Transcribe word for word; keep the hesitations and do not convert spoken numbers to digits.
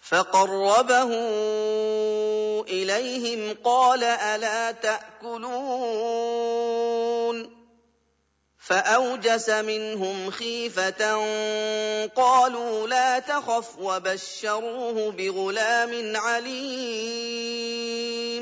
فقربه إليهم قال ألا تأكلون فأوجس منهم خيفة قالوا لا تخف وبشروه بغلام عليم